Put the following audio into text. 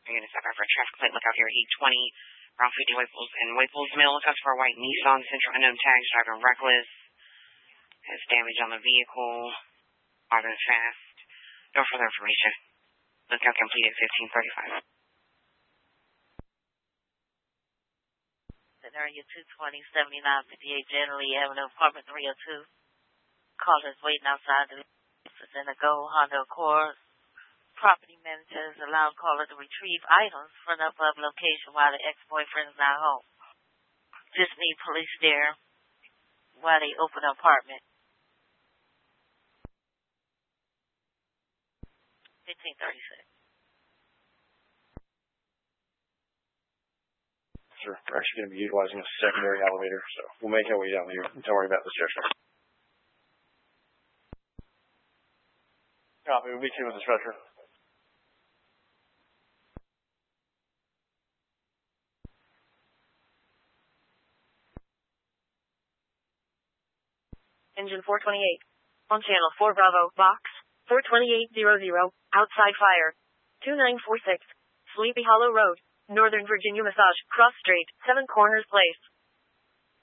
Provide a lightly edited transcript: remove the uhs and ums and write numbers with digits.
You're going to step out for a traffic light. Look out here, E20, Route 50 Waples and Waples Mill. Look out for a white Nissan Sentra unknown tags, driving reckless. Has damage on the vehicle. Driving fast. No further information. Lookout complete at 15:35. Area 220, 7958 Generally Avenue, apartment 302. Callers waiting outside the in a Go Honda Accord. Property managers allow caller to retrieve items from the above location while the ex-boyfriend is not home. Just need police there while they open the apartment. 15:36. We're actually going to be utilizing a secondary elevator, so we'll make our way down here. Don't worry about the stretcher. Copy. We'll meet you with the stretcher. Engine 428. On channel 4 Bravo, box 42800. Outside fire. 2946. Sleepy Hollow Road. Northern Virginia Massage, Cross Street, 7 Corners Place.